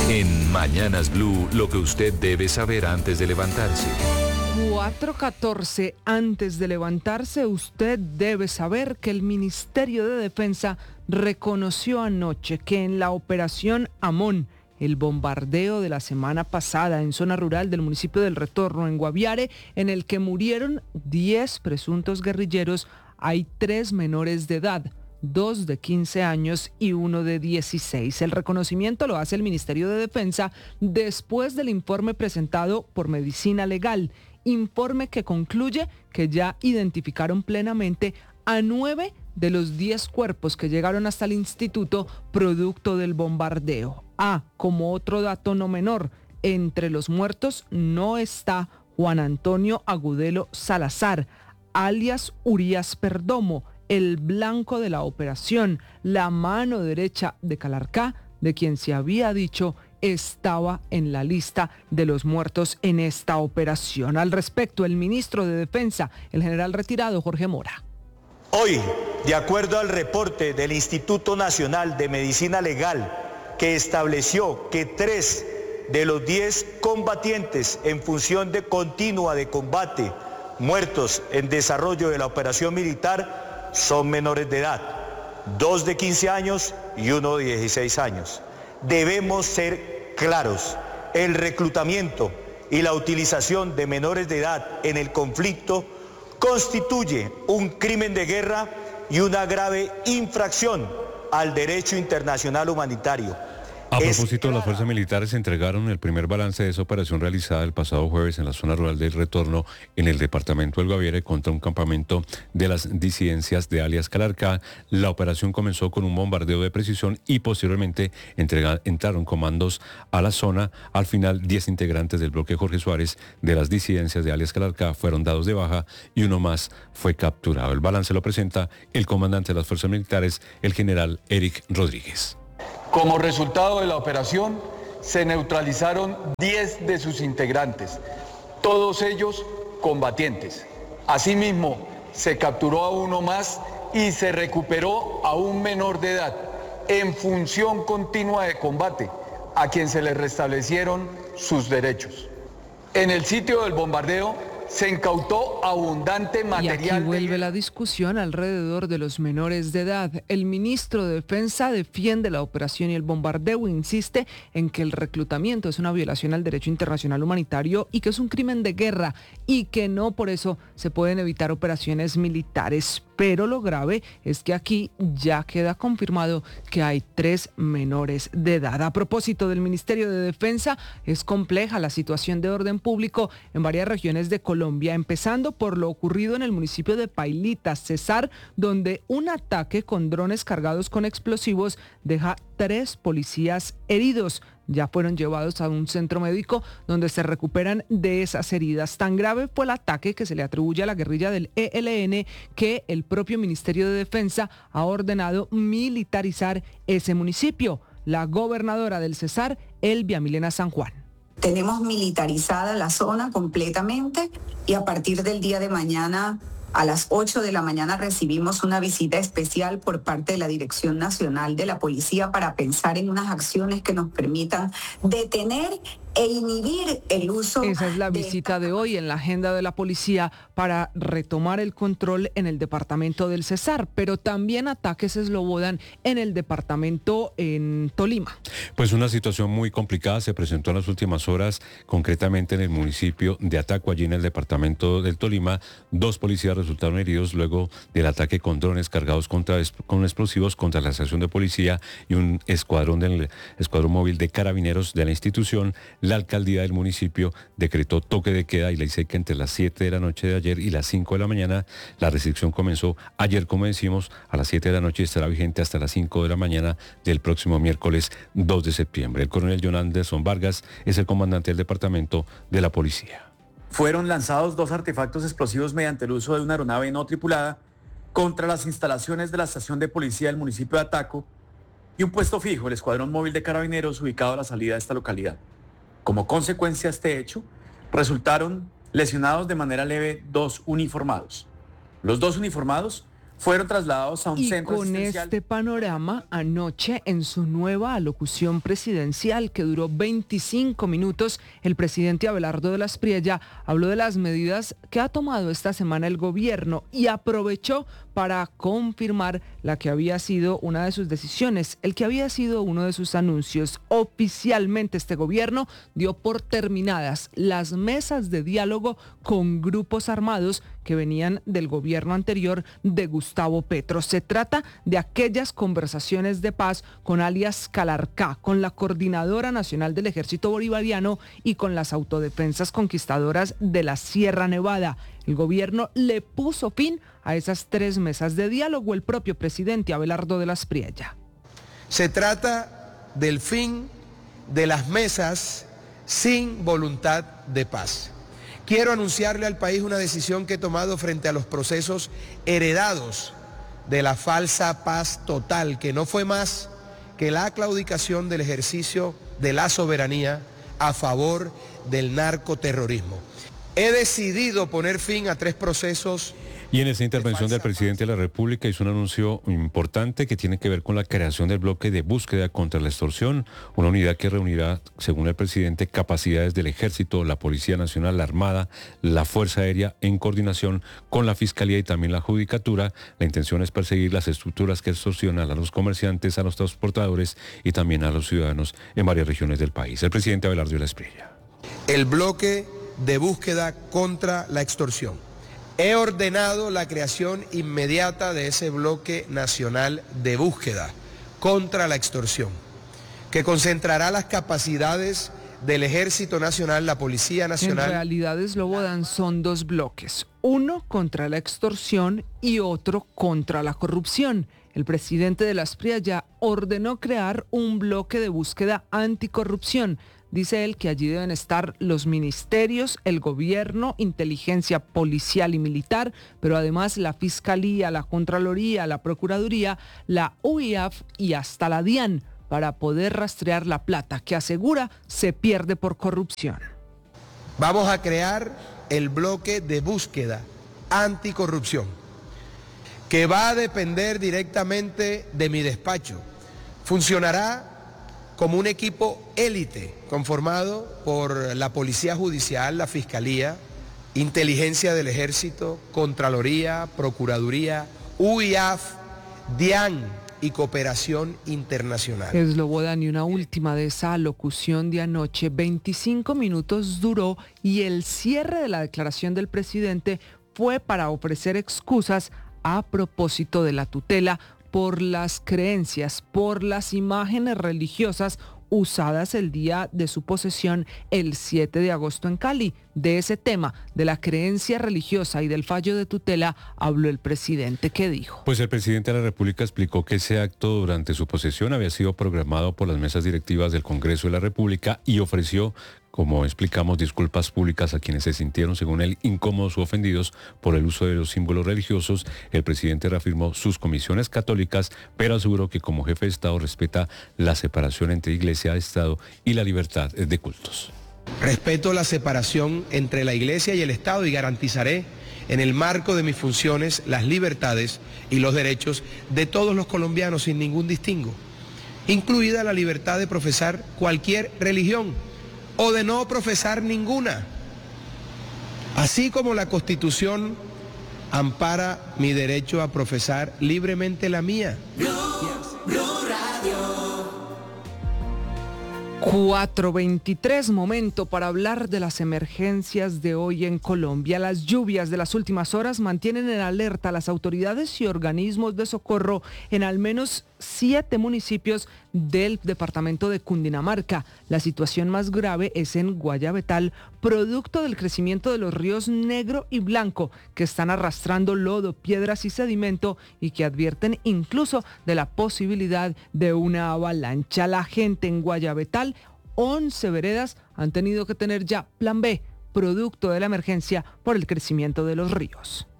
En Mañanas Blue, lo que usted debe saber antes de levantarse. 4:14, antes de levantarse, usted debe saber que el Ministerio de Defensa reconoció anoche que en la operación Amón, el bombardeo de la semana pasada en zona rural del municipio del Retorno, en Guaviare, en el que murieron 10 presuntos guerrilleros, hay 3 menores de edad, 2 de 15 años y 1 de 16. El reconocimiento lo hace el Ministerio de Defensa después del informe presentado por Medicina Legal, informe que concluye que ya identificaron plenamente a 9 de los 10 cuerpos que llegaron hasta el instituto producto del bombardeo. Como otro dato no menor, entre los muertos no está Juan Antonio Agudelo Salazar, alias Urias Perdomo, el blanco de la operación, la mano derecha de Calarcá, de quien se había dicho estaba en la lista de los muertos en esta operación. Al respecto, el ministro de Defensa, el general retirado Jorge Mora. Hoy, de acuerdo al reporte del Instituto Nacional de Medicina Legal, que estableció que 3 de los 10 combatientes en función de continua de combate muertos en desarrollo de la operación militar son menores de edad, 2 de 15 años y 1 de 16 años. Debemos ser claros, el reclutamiento y la utilización de menores de edad en el conflicto constituye un crimen de guerra y una grave infracción al derecho internacional humanitario. A propósito, las fuerzas militares entregaron el primer balance de esa operación realizada el pasado jueves en la zona rural del Retorno, en el departamento del Guaviare, contra un campamento de las disidencias de alias Calarcá. La operación comenzó con un bombardeo de precisión y posteriormente entraron comandos a la zona. Al final, 10 integrantes del bloque Jorge Suárez de las disidencias de alias Calarcá fueron dados de baja y uno más fue capturado. El balance lo presenta el comandante de las fuerzas militares, el general Eric Rodríguez. Como resultado de la operación, se neutralizaron 10 de sus integrantes, todos ellos combatientes. Asimismo, se capturó a uno más y se recuperó a un menor de edad en función continua de combate, a quien se le restablecieron sus derechos. En el sitio del bombardeo se incautó abundante material. Y aquí vuelve la discusión alrededor de los menores de edad. El ministro de Defensa defiende la operación y el bombardeo e insiste en que el reclutamiento es una violación al derecho internacional humanitario y que es un crimen de guerra y que no por eso se pueden evitar operaciones militares. Pero lo grave es que aquí ya queda confirmado que hay 3 menores de edad. A propósito del Ministerio de Defensa, es compleja la situación de orden público en varias regiones de Colombia, empezando por lo ocurrido en el municipio de Pailitas, Cesar, donde un ataque con drones cargados con explosivos deja 3 policías heridos. Ya fueron llevados a un centro médico donde se recuperan de esas heridas. Tan grave fue el ataque que se le atribuye a la guerrilla del ELN que el propio Ministerio de Defensa ha ordenado militarizar ese municipio. La gobernadora del Cesar, Elvia Milena San Juan. Tenemos militarizada la zona completamente y a partir del día de mañana a las 8 de la mañana recibimos una visita especial por parte de la Dirección Nacional de la Policía para pensar en unas acciones que nos permitan detener e inhibir el uso. Esa es la visita de hoy en la agenda de la policía para retomar el control en el departamento del Cesar, pero también ataques eslobodan en el departamento en Tolima. Pues una situación muy complicada se presentó en las últimas horas, concretamente en el municipio de Ataco, allí en el departamento del Tolima. 2 policías resultaron heridos luego del ataque con drones cargados con explosivos contra la estación de policía y un escuadrón móvil de carabineros de la institución. La alcaldía del municipio decretó toque de queda y ley seca entre las 7 de la noche de ayer y las 5 de la mañana. La restricción comenzó ayer, como decimos, a las 7 de la noche y estará vigente hasta las 5 de la mañana del próximo miércoles 2 de septiembre. El coronel John Anderson Vargas es el comandante del departamento de la policía. Fueron lanzados 2 artefactos explosivos mediante el uso de una aeronave no tripulada contra las instalaciones de la estación de policía del municipio de Ataco y un puesto fijo, el escuadrón móvil de carabineros ubicado a la salida de esta localidad. Como consecuencia de este hecho, resultaron lesionados de manera leve 2 uniformados. Los 2 uniformados fueron trasladados a un centro con asistencial. este panorama, anoche en su nueva alocución presidencial que duró 25 minutos, el presidente Abelardo de la Espriella habló de las medidas que ha tomado esta semana el gobierno y aprovechó para confirmar la que había sido una de sus decisiones, el que había sido uno de sus anuncios. Oficialmente este gobierno dio por terminadas las mesas de diálogo con grupos armados que venían del gobierno anterior de Gustavo Petro. Se trata de aquellas conversaciones de paz con alias Calarcá, con la Coordinadora Nacional del Ejército Bolivariano y con las autodefensas conquistadoras de la Sierra Nevada. El gobierno le puso fin a esas 3 mesas de diálogo, el propio presidente Abelardo de la Espriella. Se trata del fin de las mesas sin voluntad de paz. Quiero anunciarle al país una decisión que he tomado frente a los procesos heredados de la falsa paz total, que no fue más que la claudicación del ejercicio de la soberanía a favor del narcoterrorismo. He decidido poner fin a 3 procesos. Y en esta intervención del presidente de la República hizo un anuncio importante que tiene que ver con la creación del bloque de búsqueda contra la extorsión, una unidad que reunirá, según el presidente, capacidades del Ejército, la Policía Nacional, la Armada, la Fuerza Aérea, en coordinación con la Fiscalía y también la Judicatura. La intención es perseguir las estructuras que extorsionan a los comerciantes, a los transportadores y también a los ciudadanos en varias regiones del país. El presidente Abelardo de la Espriella. El bloque de búsqueda contra la extorsión. He ordenado la creación inmediata de ese bloque nacional de búsqueda contra la extorsión, que concentrará las capacidades del Ejército Nacional, la Policía Nacional. En realidad, Slobodan, son 2 bloques, uno contra la extorsión y otro contra la corrupción. El presidente de la Espriella ordenó crear un bloque de búsqueda anticorrupción. Dice él que allí deben estar los ministerios, el gobierno, inteligencia policial y militar, pero además la Fiscalía, la Contraloría, la Procuraduría, la UIAF y hasta la DIAN, para poder rastrear la plata que asegura se pierde por corrupción. Vamos a crear el bloque de búsqueda anticorrupción, que va a depender directamente de mi despacho. Funcionará como un equipo élite conformado por la Policía Judicial, la Fiscalía, Inteligencia del Ejército, Contraloría, Procuraduría, UIAF, DIAN y Cooperación Internacional. Slobodan, y una última de esa alocución de anoche, 25 minutos duró y el cierre de la declaración del presidente fue para ofrecer excusas a propósito de la tutela por las creencias, por las imágenes religiosas usadas el día de su posesión el 7 de agosto en Cali. De ese tema, de la creencia religiosa y del fallo de tutela, habló el presidente. ¿Qué dijo? Pues el presidente de la República explicó que ese acto durante su posesión había sido programado por las mesas directivas del Congreso de la República y ofreció, como explicamos, disculpas públicas a quienes se sintieron, según él, incómodos u ofendidos por el uso de los símbolos religiosos. El presidente reafirmó sus convicciones católicas, pero aseguró que como jefe de Estado respeta la separación entre Iglesia, Estado y la libertad de cultos. Respeto la separación entre la Iglesia y el Estado y garantizaré, en el marco de mis funciones, las libertades y los derechos de todos los colombianos sin ningún distingo, incluida la libertad de profesar cualquier religión o de no profesar ninguna, así como la Constitución ampara mi derecho a profesar libremente la mía. 4:23, momento para hablar de las emergencias de hoy en Colombia. Las lluvias de las últimas horas mantienen en alerta a las autoridades y organismos de socorro en al menos 7 municipios del departamento de Cundinamarca. La situación más grave es en Guayabetal, producto del crecimiento de los ríos Negro y Blanco, que están arrastrando lodo, piedras y sedimento y que advierten incluso de la posibilidad de una avalancha. La gente en Guayabetal, 11 veredas han tenido que tener ya plan B, producto de la emergencia por el crecimiento de los ríos.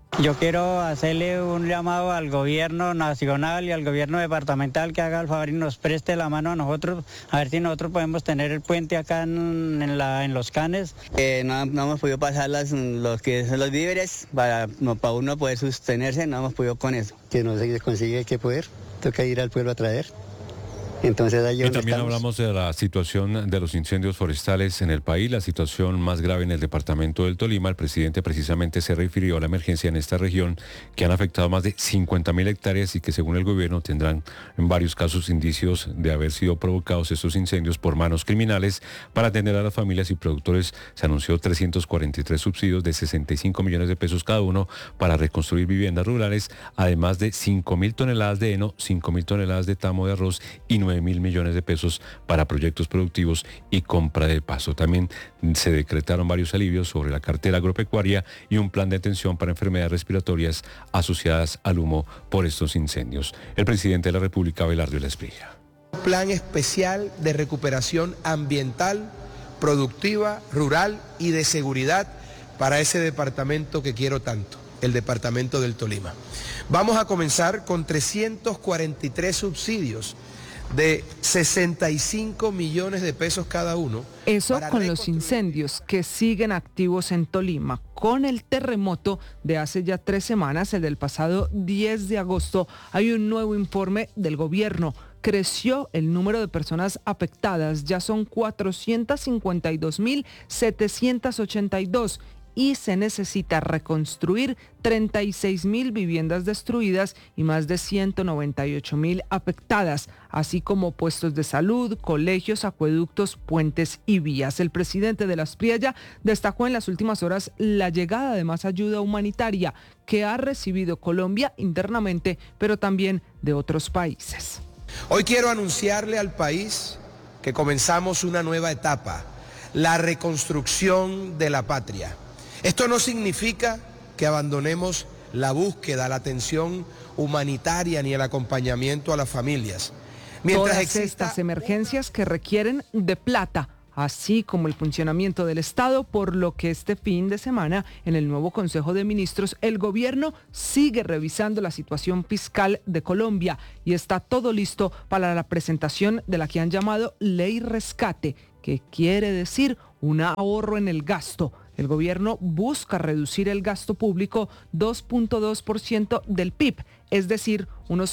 Yo quiero hacerle un llamado al gobierno nacional y al gobierno departamental que haga el favor y nos preste la mano a nosotros, a ver si nosotros podemos tener el puente acá en Los Canes. No hemos podido pasar los que son los víveres para uno poder sostenerse, no hemos podido con eso. Que no se consigue que poder, toca ir al pueblo a traer. Entonces ahí y también hablamos de la situación de los incendios forestales en el país, la situación más grave en el departamento del Tolima. El presidente precisamente se refirió a la emergencia en esta región que han afectado más de 50.000 hectáreas y que según el gobierno tendrán en varios casos indicios de haber sido provocados estos incendios por manos criminales. Para atender a las familias y productores se anunció 343 subsidios de 65 millones de pesos cada uno para reconstruir viviendas rurales, además de 5.000 toneladas de heno, 5.000 toneladas de tamo de arroz y 9.000 millones de pesos para proyectos productivos y compra de pasto. También se decretaron varios alivios sobre la cartera agropecuaria y un plan de atención para enfermedades respiratorias asociadas al humo por estos incendios. El presidente de la República, Abelardo Esprilla. Plan especial de recuperación ambiental, productiva, rural y de seguridad para ese departamento que quiero tanto, el departamento del Tolima. Vamos a comenzar con 343 subsidios de 65 millones de pesos cada uno. Eso con los incendios que siguen activos en Tolima. Con el terremoto de hace ya 3 semanas, el del pasado 10 de agosto, hay un nuevo informe del gobierno. Creció el número de personas afectadas, ya son 452.782 y se necesita reconstruir 36.000 viviendas destruidas y más de 198.000 afectadas, así como puestos de salud, colegios, acueductos, puentes y vías. El presidente de la Aspriella destacó en las últimas horas la llegada de más ayuda humanitaria que ha recibido Colombia internamente, pero también de otros países. Hoy quiero anunciarle al país que comenzamos una nueva etapa, la reconstrucción de la patria. Esto no significa que abandonemos la búsqueda, la atención humanitaria ni el acompañamiento a las familias. Todas estas emergencias que requieren de plata, así como el funcionamiento del Estado, por lo que este fin de semana en el nuevo Consejo de Ministros el gobierno sigue revisando la situación fiscal de Colombia y está todo listo para la presentación de la que han llamado Ley Rescate, que quiere decir un ahorro en el gasto. El gobierno busca reducir el gasto público 2.2% del PIB, es decir, unos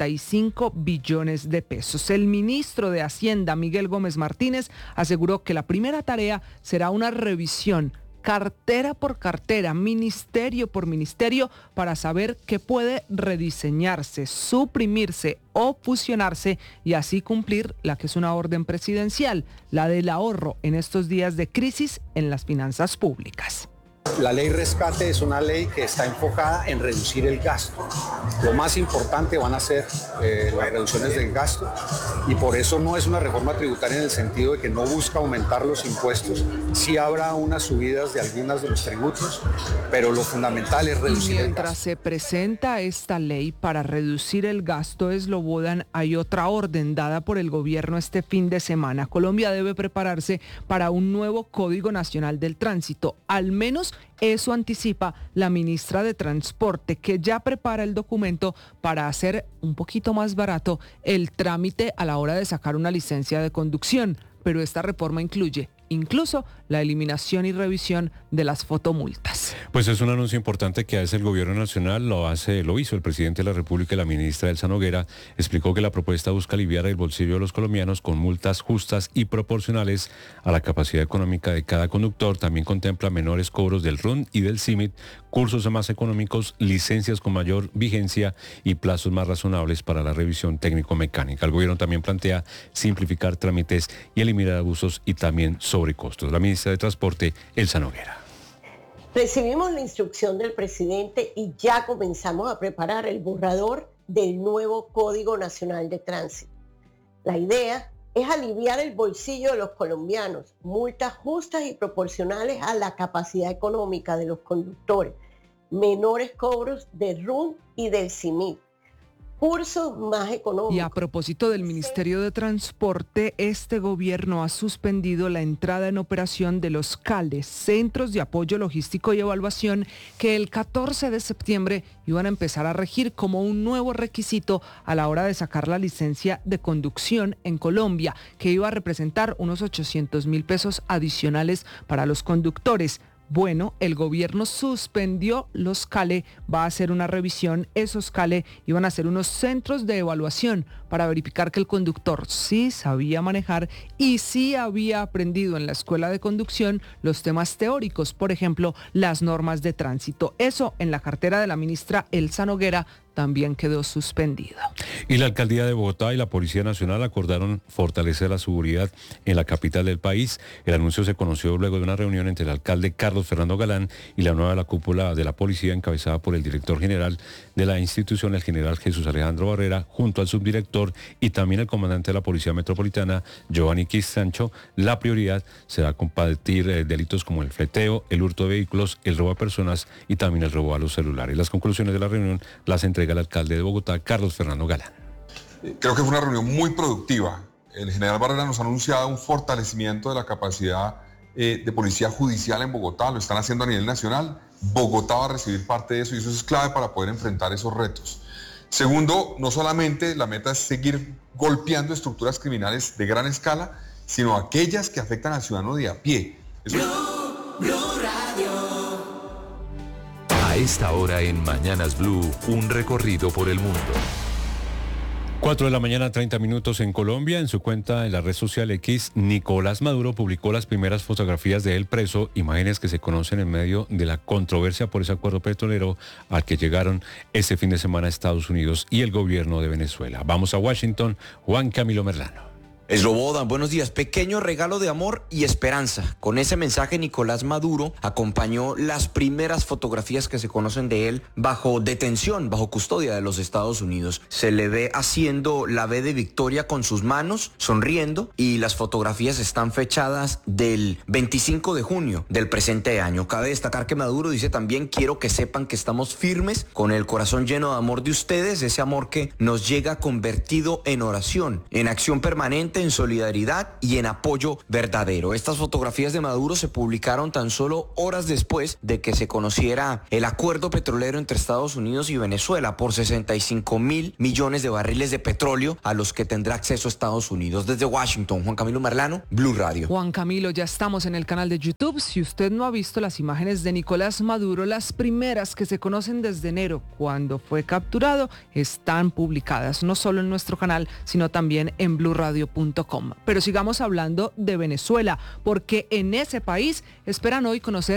45 billones de pesos. El ministro de Hacienda, Miguel Gómez Martínez, aseguró que la primera tarea será una revisión cartera por cartera, ministerio por ministerio, para saber qué puede rediseñarse, suprimirse o fusionarse y así cumplir la que es una orden presidencial, la del ahorro en estos días de crisis en las finanzas públicas. La ley rescate es una ley que está enfocada en reducir el gasto. Lo más importante van a ser las reducciones del gasto y por eso no es una reforma tributaria en el sentido de que no busca aumentar los impuestos. Sí habrá unas subidas de algunos de los tributos, pero lo fundamental es reducir el gasto. Mientras se presenta esta ley para reducir el gasto, Slobodan, hay otra orden dada por el gobierno este fin de semana. Colombia debe prepararse para un nuevo Código Nacional del Tránsito, al menos eso anticipa la ministra de Transporte, que ya prepara el documento para hacer un poquito más barato el trámite a la hora de sacar una licencia de conducción. Pero esta reforma incluye incluso la eliminación y revisión de las fotomultas. Pues es un anuncio importante que hace el gobierno nacional, lo hizo el presidente de la República y la ministra Elsa Noguera. Explicó que la propuesta busca aliviar el bolsillo de los colombianos con multas justas y proporcionales a la capacidad económica de cada conductor. También contempla menores cobros del RUN y del CIMIT, cursos más económicos, licencias con mayor vigencia y plazos más razonables para la revisión técnico-mecánica. El gobierno también plantea simplificar trámites y eliminar abusos y también sobrecostos. La ministra de Transporte, Elsa Noguera. Recibimos la instrucción del presidente y ya comenzamos a preparar el borrador del nuevo Código Nacional de Tránsito. La idea es aliviar el bolsillo de los colombianos, multas justas y proporcionales a la capacidad económica de los conductores, menores cobros del RUN y del CIMIT, recursos, más económicos. Y a propósito del Ministerio de Transporte, este gobierno ha suspendido la entrada en operación de los CALES, Centros de Apoyo Logístico y Evaluación, que el 14 de septiembre iban a empezar a regir como un nuevo requisito a la hora de sacar la licencia de conducción en Colombia, que iba a representar unos 800.000 pesos adicionales para los conductores. Bueno, el gobierno suspendió los CALE, va a hacer una revisión. Esos CALE iban a ser unos centros de evaluación para verificar que el conductor sí sabía manejar y sí había aprendido en la escuela de conducción los temas teóricos, por ejemplo, las normas de tránsito. Eso en la cartera de la ministra Elsa Noguera también quedó suspendido. Y la Alcaldía de Bogotá y la Policía Nacional acordaron fortalecer la seguridad en la capital del país. El anuncio se conoció luego de una reunión entre el alcalde Carlos Fernando Galán y la nueva cúpula de la policía encabezada por el director general de la institución, el general Jesús Alejandro Barrera, junto al subdirector y también el comandante de la Policía Metropolitana, Giovanni Quis Sancho. La prioridad será combatir delitos como el fleteo, el hurto de vehículos, el robo a personas y también el robo a los celulares. Las conclusiones de la reunión las entrega el alcalde de Bogotá, Carlos Fernando Galán. Creo que fue una reunión muy productiva. El general Barrera nos ha anunciado un fortalecimiento de la capacidad de policía judicial en Bogotá. Lo están haciendo a nivel nacional. Bogotá va a recibir parte de eso y eso es clave para poder enfrentar esos retos. Segundo, no solamente la meta es seguir golpeando estructuras criminales de gran escala, sino aquellas que afectan al ciudadano de a pie. A esta hora en Mañanas Blue, un recorrido por el mundo. 4 de la mañana, 30 minutos en Colombia. En su cuenta en la red social X, Nicolás Maduro publicó las primeras fotografías de él preso, imágenes que se conocen en medio de la controversia por ese acuerdo petrolero al que llegaron este fin de semana Estados Unidos y el gobierno de Venezuela. Vamos a Washington, Juan Camilo Merlano. Slobodan, buenos días. Pequeño regalo de amor y esperanza. Con ese mensaje, Nicolás Maduro acompañó las primeras fotografías que se conocen de él bajo detención, bajo custodia de los Estados Unidos. Se le ve haciendo la V de victoria con sus manos, sonriendo, y las fotografías están fechadas del 25 de junio del presente año. Cabe destacar que Maduro dice también: quiero que sepan que estamos firmes, con el corazón lleno de amor de ustedes, ese amor que nos llega convertido en oración, en acción permanente, en solidaridad y en apoyo verdadero. Estas fotografías de Maduro se publicaron tan solo horas después de que se conociera el acuerdo petrolero entre Estados Unidos y Venezuela por 65.000 millones de barriles de petróleo a los que tendrá acceso Estados Unidos. Desde Washington, Juan Camilo Merlano, Blue Radio. Juan Camilo, ya estamos en el canal de YouTube. Si usted no ha visto las imágenes de Nicolás Maduro, las primeras que se conocen desde enero, cuando fue capturado, están publicadas no solo en nuestro canal, sino también en BlueRadio.com. Pero sigamos hablando de Venezuela, porque en ese país esperan hoy conocer